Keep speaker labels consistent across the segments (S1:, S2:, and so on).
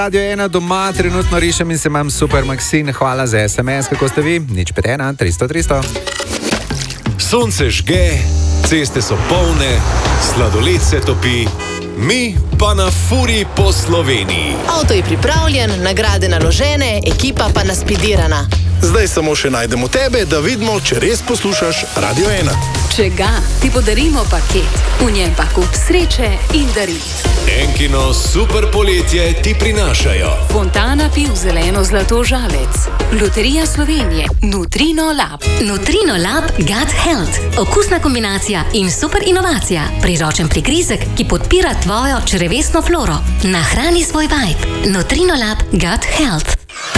S1: Radio 1 doma, trenutno rišem in se imam super, Maksin, hvala za SMS, kako ste vi? 051 300 300.
S2: Sonce žge, ceste so polne, sladoled se topi, mi pa na furi po Sloveniji.
S3: Avto je pripravljen, nagrade naložene, ekipa pa naspidirana.
S4: Zdaj samo še najdemo tebe, da vidimo, če res poslušaš Radio 1.
S5: Če ga, ti podarimo paket, v njem pa kup sreče in daril.
S2: Enkino super poletje ti prinašajo
S5: Fontana piv zeleno zlato žalec, Loterija Slovenije, Nutrino Lab.
S6: Nutrino Lab Gut Health. Okusna kombinacija in super inovacija. Priročen prigrizek, ki podpira tvojo črevesno floro. Nahrani svoj vibe. Nutrino Lab Gut Health.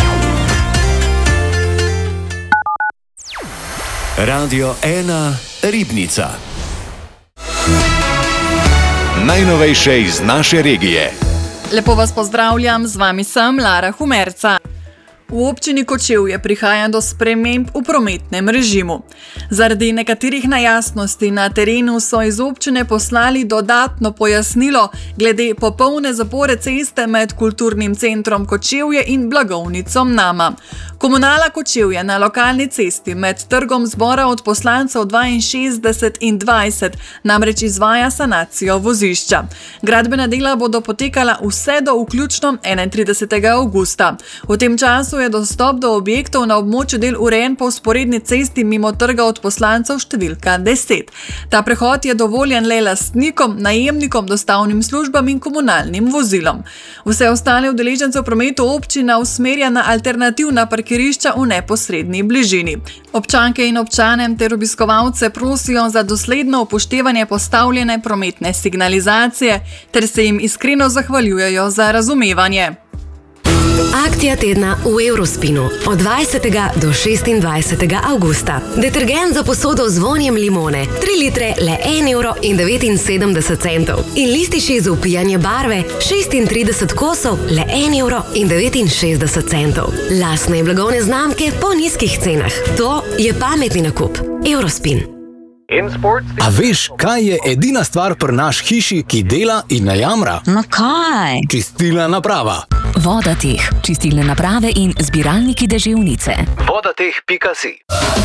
S2: Radio 1 Ribnica. Najnovejše iz naše regije.
S7: Lepo vas pozdravljam, z vami sem Lara Humerca. V občini Kočevje prihaja do sprememb v prometnem režimu. Zaradi nekaterih nejasnosti na terenu so iz občine poslali dodatno pojasnilo glede popolne zapore ceste med Kulturnim centrom Kočevje in blagovnico Nama. Komunala Kočevje na lokalni cesti med Trgom zbora od poslancev 62 in 20 namreč izvaja sanacijo vozišča. Gradbena dela bodo potekala vse do vključno 31. avgusta. V tem času je dostop do objektov na območju del urejen po vzporedni cesti mimo Trga od poslancev številka 10. Ta prehod je dovoljen le lastnikom, najemnikom, dostavnim službam in komunalnim vozilom. Vse ostale udeležence v prometu občina usmerja na alternativna parkirišča v neposredni bližini. Občanke in občane ter obiskovalce prosijo za dosledno upoštevanje postavljene prometne signalizacije ter se jim iskreno zahvaljujejo za razumevanje.
S6: Akcija tedna v Eurospinu od 20. do 26. avgusta. Detergent za posodo z vonjem limone, 3 litre le 1,79 €. In lističi za upijanje barve, 36 kosov le 1,69 €. Lastne in blagovne znamke po nizkih cenah. To je pametni nakup. Eurospin.
S8: A veš, kaj je edina stvar pri naš hiši, ki dela in ne jamra?
S9: No kaj?
S8: Čistilna naprava.
S9: Vodateh, čistilne naprave in zbiralniki deževnice.
S8: Vodateh.si